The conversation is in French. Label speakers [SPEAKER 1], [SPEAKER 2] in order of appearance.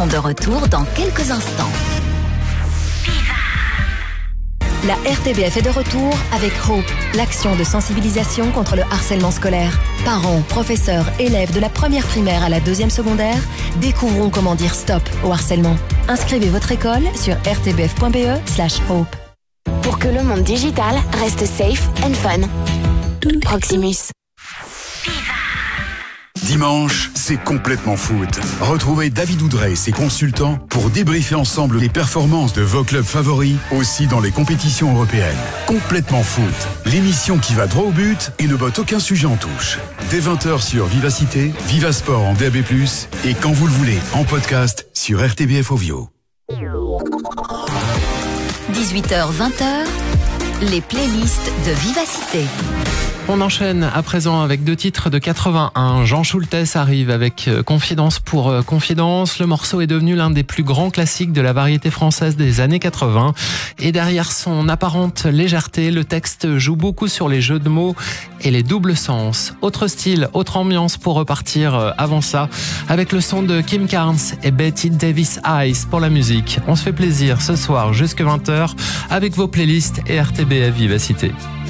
[SPEAKER 1] sont de retour dans quelques instants. La RTBF est de retour avec Hope, l'action de sensibilisation contre le harcèlement scolaire. Parents, professeurs, élèves de la première primaire à la deuxième secondaire découvrons comment dire stop au harcèlement. Inscrivez votre école sur rtbf.be/hope.
[SPEAKER 2] Pour que le monde digital reste safe and fun. Proximus.
[SPEAKER 3] Dimanche, c'est complètement foot. Retrouvez David Oudrey et ses consultants pour débriefer ensemble les performances de vos clubs favoris, aussi dans les compétitions européennes. Complètement foot, l'émission qui va droit au but et ne botte aucun sujet en touche. Dès 20h sur Vivacité, Vivasport en DAB+, et quand vous le voulez, en podcast sur RTBF Ovio.
[SPEAKER 1] 18h-20h, les playlists de Vivacité.
[SPEAKER 4] On enchaîne à présent avec 2 titres de 81. Jean Schultes arrive avec Confidence pour Confidence. Le morceau est devenu l'un des plus grands classiques de la variété française des années 80. Et derrière son apparente légèreté, le texte joue beaucoup sur les jeux de mots et les doubles sens. Autre style, autre ambiance pour repartir avant ça, avec le son de Kim Carnes et Betty Davis Eyes pour la musique. On se fait plaisir ce soir jusque 20h avec vos playlists et RTBF Vivacité.